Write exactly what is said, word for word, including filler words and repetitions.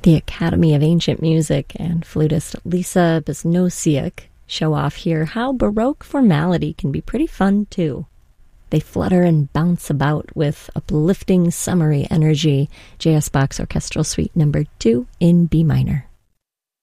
The Academy of Ancient Music and flutist Lisa Besnosiuk show off here how Baroque formality can be pretty fun, too. They flutter and bounce about with uplifting, summery energy. J S. Bach's Orchestral Suite Number two in B minor.